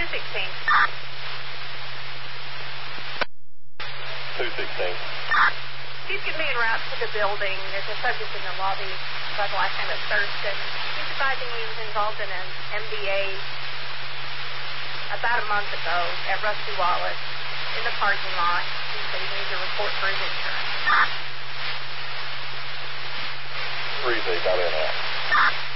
216. 216. Please give me en route to the building. There's a subject in the lobby by the last name of Thurston. He's advising he was involved in an MBA about a month ago at Rusty Wallace in the parking lot. He said he needs a report for his insurance. 3Z, got in that.